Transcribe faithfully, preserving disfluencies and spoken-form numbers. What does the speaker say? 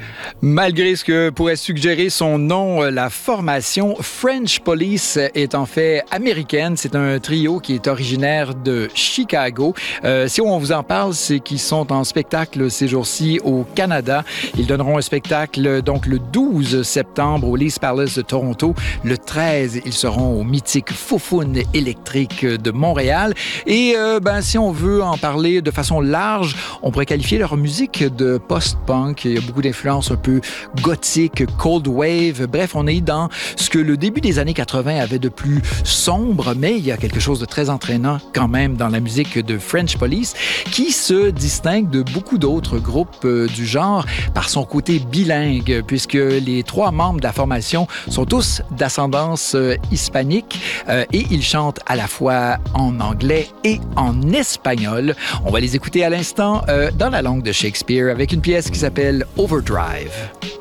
Malgré ce que pourrait suggérer son nom, la formation French Police est en fait américaine. C'est un trio qui est originaire de Chicago. Euh, si on vous en parle, c'est qu'ils sont en spectacle ces jours-ci au Canada. Ils donneront un spectacle donc le douze septembre au Lee's Palace de Toronto. Le treize, ils seront au mythique Foufoune électrique de Montréal. Et euh, ben, si on veut en parler de façon large, on pourrait qualifier leur musique de post-punk. Il y a beaucoup d'influences un peu gothique, cold wave. Bref, on est dans ce que le début des années quatre-vingts avait de plus sombre, mais il y a quelque chose de très entraînant quand même dans la musique de French Police qui se distingue de beaucoup d'autres groupes euh, du genre par son côté bilingue, puisque les trois membres de la formation sont tous d'ascendance euh, hispanique euh, et ils chantent à la fois en anglais et en espagnol. On va les écouter à l'instant euh, dans la langue de Shakespeare avec une pièce qui s'appelle Overdrive.